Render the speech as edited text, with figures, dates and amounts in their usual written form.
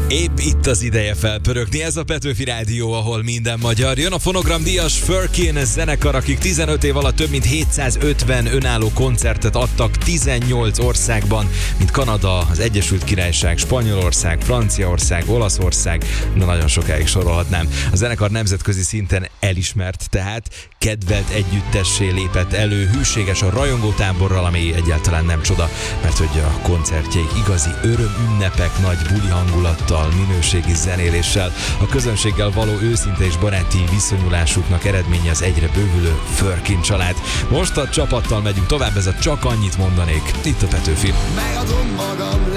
Épp itt az ideje felpörögni, ez a Petőfi Rádió, ahol minden magyar. Jön a fonogramdíjas Furkin zenekar, akik 15 év alatt több mint 750 önálló koncertet adtak 18 országban, mint Kanada, az Egyesült Királyság, Spanyolország, Franciaország, Olaszország, de nagyon sokáig sorolhatnám. A zenekar nemzetközi szinten elismert, tehát kedvelt együttessé lépett elő, hűséges a rajongótáborral, ami egyáltalán nem csoda, mert hogy a koncertjeik igazi örömünnepek, nagy buli hangulattal, minőségi zenéléssel, a közönséggel való őszinte és baráti viszonyulásuknak eredménye az egyre bővülő Furkin család. Most a csapattal megyünk tovább, ez a Csak annyit mondanék, itt a Petőfi. Megadom magam